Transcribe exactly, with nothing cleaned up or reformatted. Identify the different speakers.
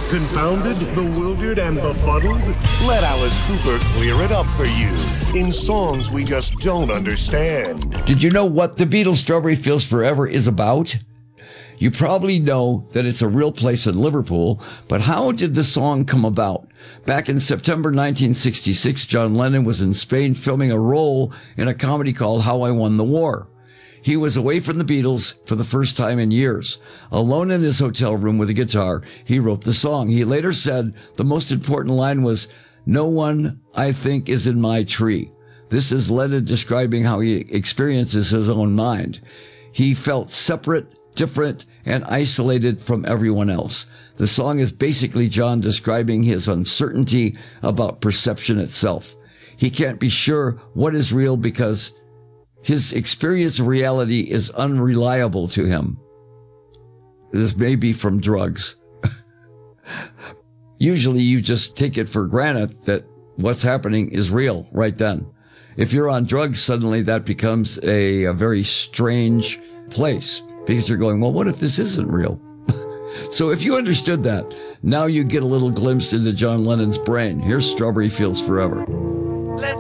Speaker 1: Confounded, bewildered, and befuddled? Let Alice Cooper clear it up for you in songs we just don't understand.
Speaker 2: Did you know what the Beatles' Strawberry Fields Forever is about? You probably know that it's a real place in Liverpool, but how did the song come about? Back in September nineteen sixty-six, John Lennon was in Spain filming a role in a comedy called How I Won the War. He was away from the Beatles for the first time in years. Alone in his hotel room with a guitar, he wrote the song. He later said the most important line was, "No one, I think, is in my tree." This is Lennon describing how he experiences his own mind. He felt separate, different, and isolated from everyone else. The song is basically John describing his uncertainty about perception itself. He can't be sure what is real because his experience of reality is unreliable to him. This may be from drugs. Usually you just take it for granted that what's happening is real right then. If you're on drugs, suddenly that becomes a, a very strange place because you're going, well, what if this isn't real? So if you understood that, now you get a little glimpse into John Lennon's brain. Here's Strawberry Fields Forever.